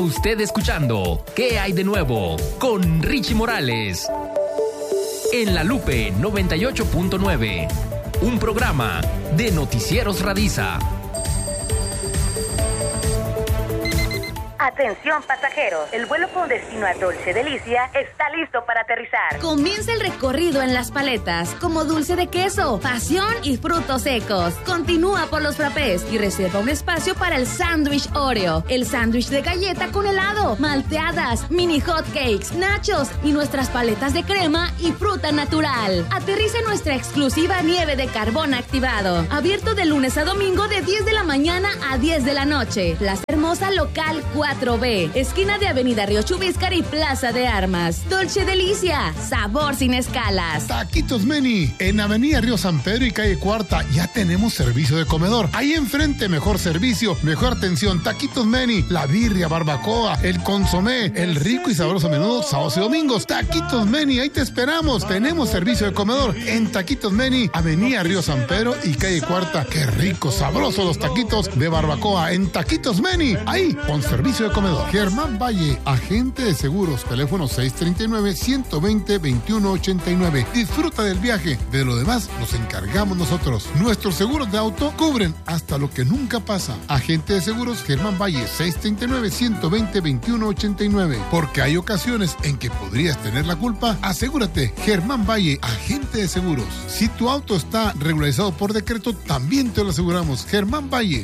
Usted escuchando ¿Qué hay de nuevo? Con Richie Morales. En La Lupe 98.9. Un programa de Noticieros Radiza. Atención pasajeros, el vuelo con destino a Dolce Delicia está listo para aterrizar. Comienza el recorrido en las paletas, como dulce de queso, pasión y frutos secos. Continúa por los frappés y reserva un espacio para el sándwich Oreo, el sándwich de galleta con helado, malteadas, mini hot cakes, nachos y nuestras paletas de crema y fruta natural. Aterriza en nuestra exclusiva nieve de carbón activado, abierto de lunes a domingo de 10 de la mañana a 10 de la noche. Plaza Hermosa Local 4B, esquina de Avenida Río Chubíscar y Plaza de Armas. Dolce Delicia, sabor sin escalas. Taquitos Meni, en Avenida Río San Pedro y Calle Cuarta, ya tenemos servicio de comedor. Ahí enfrente, mejor servicio, mejor atención. Taquitos Meni, la birria, barbacoa, el consomé, el rico y sabroso menudo, sábados y domingos. Taquitos Meni, ahí te esperamos. Tenemos servicio de comedor en Taquitos Meni, Avenida Río San Pedro y Calle Cuarta. Qué rico, sabroso los taquitos de barbacoa en Taquitos Meni, ahí con servicio de comedor. Germán Valle, agente de seguros, teléfono 639-120-2189. Disfruta del viaje, de lo demás nos encargamos nosotros. Nuestros seguros de auto cubren hasta lo que nunca pasa. Agente de seguros Germán Valle, 639-120-2189. Porque hay ocasiones en que podrías tener la culpa. Asegúrate, Germán Valle, agente de seguros. Si tu auto está regularizado por decreto, también te lo aseguramos. Germán Valle,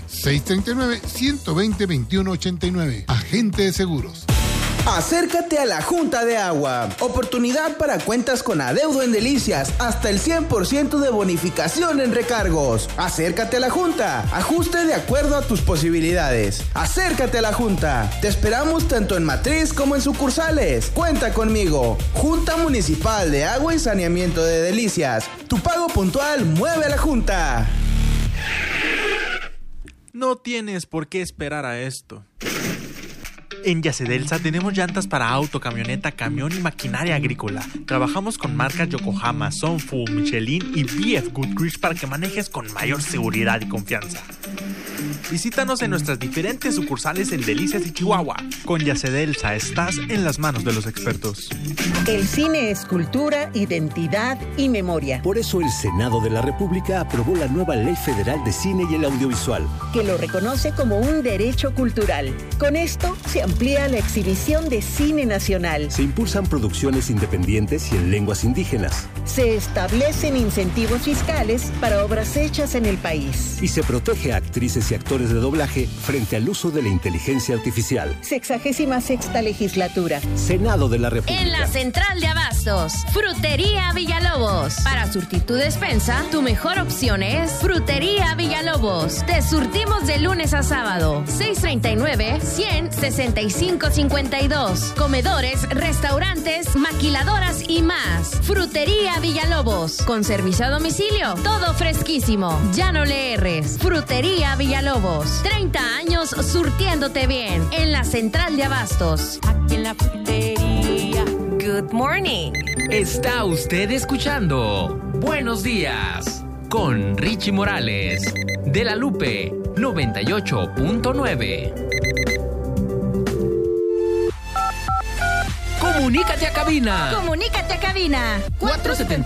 639-120-2189. Agente de seguros. Acércate a la Junta de Agua. Oportunidad para cuentas con adeudo en Delicias. Hasta el 100% de bonificación en recargos. Acércate a la Junta. Ajuste de acuerdo a tus posibilidades. Acércate a la Junta. Te esperamos tanto en matriz como en sucursales. Cuenta conmigo. Junta Municipal de Agua y Saneamiento de Delicias. Tu pago puntual mueve a la Junta. No tienes por qué esperar a esto. En Yacedelsa tenemos llantas para auto, camioneta, camión y maquinaria agrícola. Trabajamos con marcas Yokohama, Sunfu, Michelin y BF Goodrich para que manejes con mayor seguridad y confianza. Visítanos en nuestras diferentes sucursales en Delicias y Chihuahua. Con Yacedelsa estás en las manos de los expertos. El cine es cultura, identidad y memoria. Por eso el Senado de la República aprobó la nueva Ley Federal de Cine y el Audiovisual, que lo reconoce como un derecho cultural. Con esto se amplía la exhibición de cine nacional. Se impulsan producciones independientes y en lenguas indígenas. Se establecen incentivos fiscales para obras hechas en el país. Y se protege a actrices y actores de doblaje frente al uso de la inteligencia artificial. 66ª legislatura. Senado de la República. En la Central de Abastos, Frutería Villalobos. Para surtir tu despensa, tu mejor opción es Frutería Villalobos. Te surtimos de lunes a sábado. 639-100-6552. Comedores, restaurantes, maquiladoras y más. Frutería Villalobos. Con servicio a domicilio. Todo fresquísimo. Ya no le erres. Frutería Villalobos. 30 años surtiéndote bien. En la Central de Abastos. Aquí en la frutería. Good morning. Está usted escuchando Buenos Días con Richie Morales de La Lupe 98.9. Comunícate a cabina. Comunícate a cabina. 472